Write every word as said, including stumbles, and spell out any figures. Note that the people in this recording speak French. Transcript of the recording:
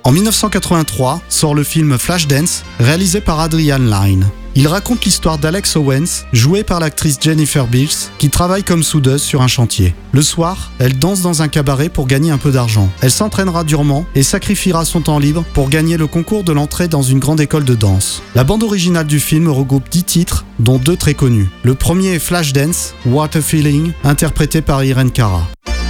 En dix-neuf cent quatre-vingt-trois sort le film Flashdance, réalisé par Adrian Lyne. Il raconte l'histoire d'Alex Owens, jouée par l'actrice Jennifer Beals, qui travaille comme soudeuse sur un chantier. Le soir, elle danse dans un cabaret pour gagner un peu d'argent. Elle s'entraînera durement et sacrifiera son temps libre pour gagner le concours de l'entrée dans une grande école de danse. La bande originale du film regroupe dix titres, dont deux très connus. Le premier est Flashdance, What a Feeling, interprété par Irene Cara.